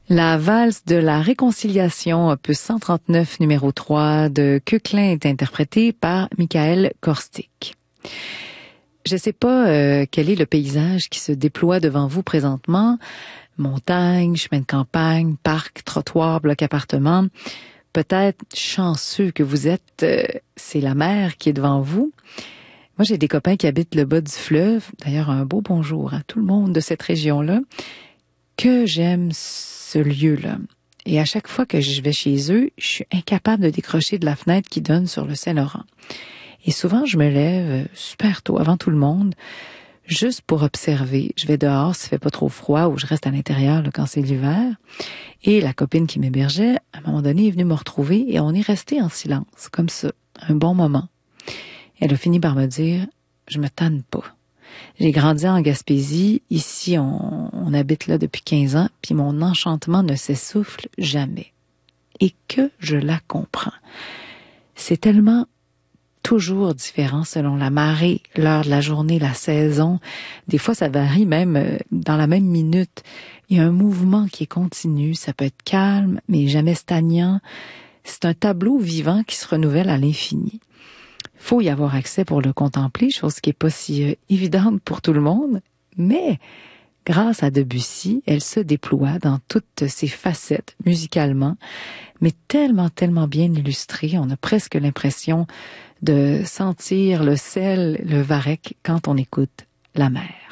La valse de la réconciliation, opus 139, numéro 3 de Koechlin est interprétée par Michael Korstic. Je ne sais pas quel est le paysage qui se déploie devant vous présentement. Montagne, chemin de campagne, parc, trottoir, bloc appartement. Peut-être chanceux que vous êtes, c'est la mer qui est devant vous. Moi, j'ai des copains qui habitent le bas du fleuve. D'ailleurs, un beau bonjour à tout le monde de cette région-là. Que j'aime ce lieu-là. Et à chaque fois que je vais chez eux, je suis incapable de décrocher de la fenêtre qui donne sur le Saint-Laurent. Et souvent, je me lève super tôt, avant tout le monde, juste pour observer. Je vais dehors s'il fait pas trop froid ou je reste à l'intérieur là, quand c'est l'hiver. Et la copine qui m'hébergeait, à un moment donné, est venue me retrouver et on est resté en silence, comme ça, un bon moment. Elle a fini par me dire, je me tanne pas. J'ai grandi en Gaspésie. Ici, on habite là depuis 15 ans, puis mon enchantement ne s'essouffle jamais. Et que je la comprends. C'est tellement toujours différent selon la marée, l'heure de la journée, la saison. Des fois, ça varie même dans la même minute. Il y a un mouvement qui est continu. Ça peut être calme, mais jamais stagnant. C'est un tableau vivant qui se renouvelle à l'infini. Faut y avoir accès pour le contempler, chose qui est pas si évidente pour tout le monde, mais grâce à Debussy, elle se déploie dans toutes ses facettes musicalement, mais tellement bien illustrée, on a presque l'impression de sentir le sel, le varech quand on écoute la mer.